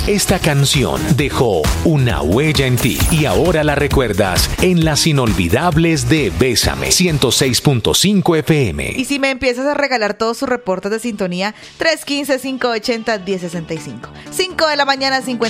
Esta canción dejó una huella en ti y ahora la recuerdas en las inolvidables de Bésame 106.5 FM. Y si me empiezas a regalar todos sus reportes de sintonía, 315-580-1065. 5 de la mañana, 50.